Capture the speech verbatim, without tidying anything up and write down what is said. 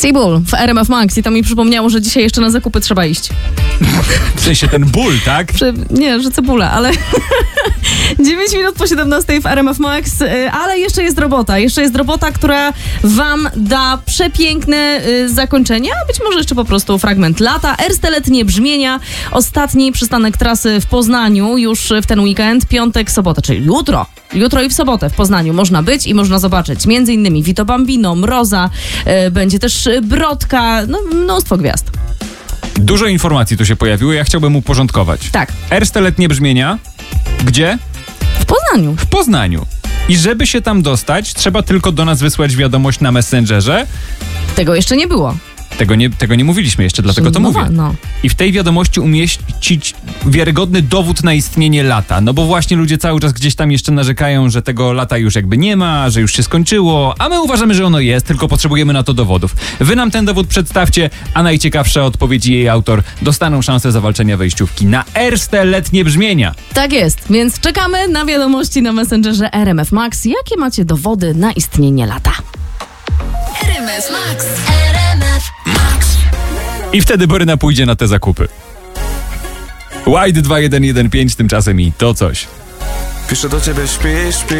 Seabull w R M F Max i to mi przypomniało, że dzisiaj jeszcze na zakupy trzeba iść. W sensie ten ból, tak? Przy, nie, że cebula, ale dziewięć minut po siedemnastej w R M F Max, ale jeszcze jest robota. Jeszcze jest robota, która wam da przepiękne y, zakończenie, a być może jeszcze po prostu fragment lata. Ersteletnie brzmienia. Ostatni przystanek trasy w Poznaniu już w ten weekend, piątek, sobota, czyli jutro. Jutro i w sobotę w Poznaniu można być i można zobaczyć między innymi Vito Bambino, Mroza, y, będzie też Brodka, no mnóstwo gwiazd. Dużo informacji tu się pojawiło, ja chciałbym uporządkować. Tak. Ersteletnie brzmienia. Gdzie? W Poznaniu. W Poznaniu. I żeby się tam dostać, trzeba tylko do nas wysłać wiadomość na Messengerze. Tego jeszcze nie było. Tego nie, tego nie mówiliśmy jeszcze, dlatego to Mowa, mówię. no. I w tej wiadomości umieścić wiarygodny dowód na istnienie lata. No bo właśnie ludzie cały czas gdzieś tam jeszcze narzekają, że tego lata już jakby nie ma, że już się skończyło, a my uważamy, że ono jest, tylko potrzebujemy na to dowodów. Wy nam ten dowód przedstawcie, a najciekawsze odpowiedzi jej autor dostaną szansę zawalczenia wejściówki na Ersteletnie brzmienia. Tak jest, więc czekamy na wiadomości na Messengerze R M F Max. Jakie macie dowody na istnienie lata? R M F Max. R M F Max. I wtedy Boryna pójdzie na te zakupy. White dwa jeden jeden pięć tymczasem i to coś. Piszę do ciebie, śpi, śpi.